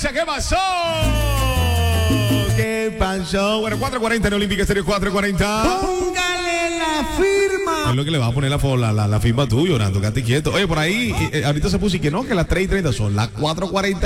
dice, ¿qué pasó? ¿Qué pasó? Bueno, 4:40 en Olímpica Estéreo, 4:40. Póngale la firma. Es lo que le va a poner la firma tú, llorando, quédate quieto. Oye, por ahí, ahorita se puso y que no, que las 3:30 son las 4:40.